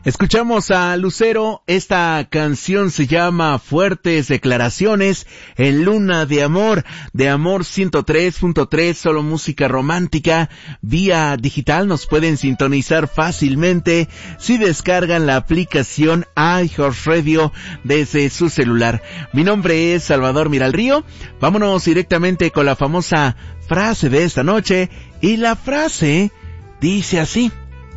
Escuchamos a Lucero, esta canción se llama Fuertes Declaraciones en Luna de Amor 103.3, solo música romántica, vía digital, nos pueden sintonizar fácilmente si descargan la aplicación iHeartRadio desde su celular. Mi nombre es Salvador Miralrío, vámonos directamente con la famosa frase de esta noche, y la frase dice así: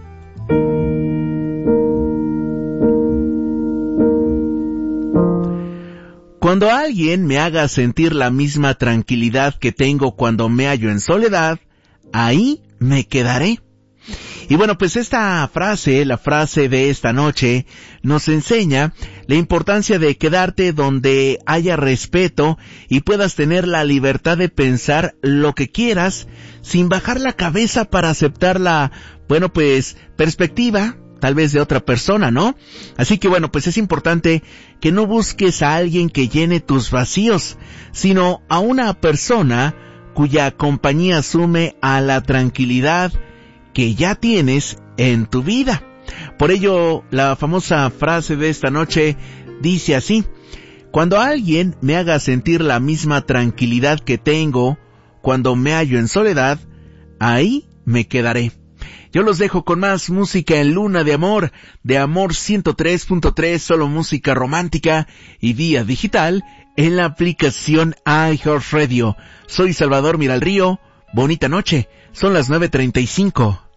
cuando alguien me haga sentir la misma tranquilidad que tengo cuando me hallo en soledad, ahí me quedaré. Y bueno, pues esta frase, la frase de esta noche, nos enseña la importancia de quedarte donde haya respeto y puedas tener la libertad de pensar lo que quieras sin bajar la cabeza para aceptar la, bueno, pues, perspectiva tal vez de otra persona, ¿no? Así que bueno, pues es importante que no busques a alguien que llene tus vacíos, sino a una persona cuya compañía sume a la tranquilidad que ya tienes en tu vida. Por ello, la famosa frase de esta noche dice así: cuando alguien me haga sentir la misma tranquilidad que tengo cuando me hallo en soledad, ahí me quedaré. Yo los dejo con más música en Luna de Amor 103.3, solo música romántica y vía digital en la aplicación iHeartRadio. Soy Salvador Miralrío, bonita noche, son las 9:35.